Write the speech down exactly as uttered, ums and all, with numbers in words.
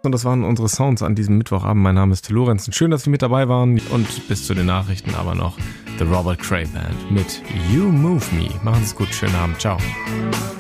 und das waren unsere Sounds an diesem Mittwochabend. Mein Name ist Till Lorenzen. Schön, dass Sie mit dabei waren und bis zu den Nachrichten aber noch The Robert Cray Band mit You Move Me. Machen Sie es gut, schönen Abend, ciao.